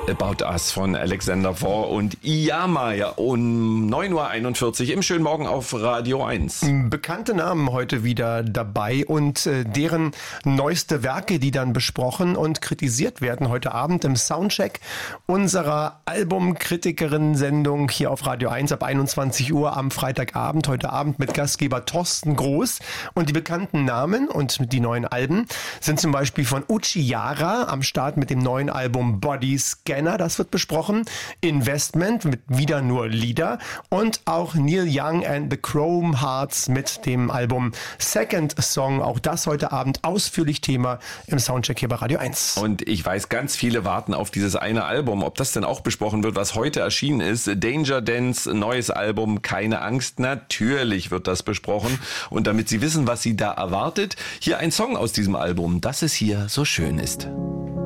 About Us von Alexander Four und Iyama, ja, um 9.41 Uhr im schönen Morgen auf Radio 1. Bekannte Namen heute wieder dabei und deren neueste Werke, die dann besprochen und kritisiert werden heute Abend im Soundcheck unserer Albumkritikerin-Sendung hier auf Radio 1 ab 21 Uhr am Freitagabend, heute Abend mit Gastgeber Thorsten Groß. Und die bekannten Namen und die neuen Alben sind zum Beispiel von Uchiara am Start mit dem neuen Album Body Scanner, das wird besprochen. Investment mit wieder nur Lieder und auch Neil Young and the Chrome Hearts mit dem Album Second Song. Auch das heute Abend ausführlich Thema im Soundcheck hier bei Radio 1. Und ich weiß, ganz viele warten auf dieses eine Album. Ob das denn auch besprochen wird, was heute erschienen ist. Danger Dance, neues Album, keine Angst. Natürlich wird das besprochen. Und damit Sie wissen, was Sie da erwartet, hier ein Song aus diesem Album, dass es hier so schön ist.